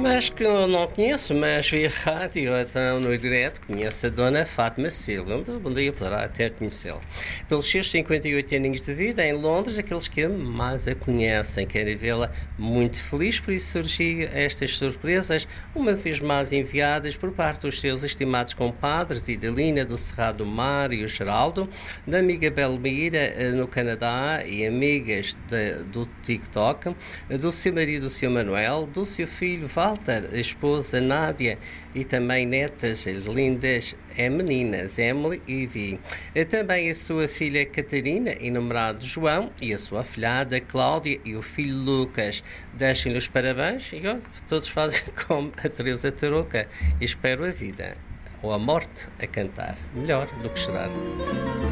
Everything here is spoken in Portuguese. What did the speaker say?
Mas que eu não conheço, mas vi a rádio, então no direto conheço a Dona Fátima Silva. Bom dia, poderá até conhecê-la. Pelos seus 58 aninhos de vida em Londres, aqueles que mais a conhecem querem vê-la muito feliz, por isso surgiram estas surpresas, uma vez mais enviadas por parte dos seus estimados compadres, Idalina do Cerrado do Mar e o Geraldo, da amiga Belmira no Canadá e amigas do TikTok, do seu marido, o seu Manuel, do seu filho Walter, a esposa Nádia e também netas lindas meninas, Emily e Vi. Também a sua filha Catarina e namorado João e a sua afilhada Cláudia e o filho Lucas. Deixem-lhe os parabéns e todos fazem como a Teresa Tarouca. Espero a vida ou a morte a cantar. Melhor do que chorar.